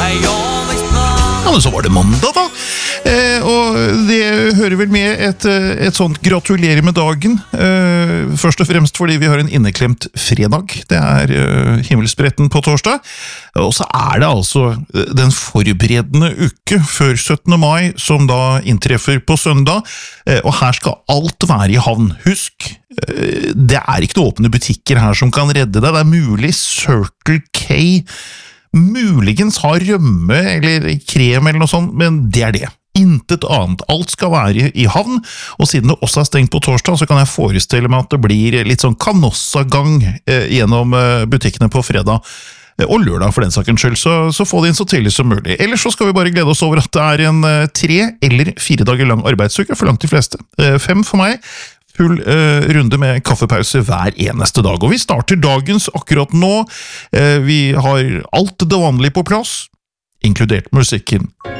Ja, men så var det mandag da, og det hører vel med et sånt gratulerer med dagen, først og fremst fordi vi har en inneklemt fredag, det himmelspretten på torsdag, og så det altså den forberedende uke før 17. mai som da inntreffer på søndag, og her skal alt være i havn. Husk, det ikke noen åpne butikker her som kan redde deg, det mulig Circle K muligens har rømme eller krem eller noe sånt, men det det. Intet annet. Alt skal være i havn, og siden det også stengt på torsdag, så kan jeg forestille meg at det blir litt sånn kanossagang gjennom butikkene på fredag og lørdag for den sakens skyld, så få det inn så tidlig som mulig. Ellers så skal vi bare glede oss over at det en 3 eller 4 dager lang arbeidsuke for langt de fleste. 5 for meg. Full runde med kaffepause hver eneste dag, og vi starter dagens akkurat nå. Vi har alt det vanlige på plass, inkludert musikken.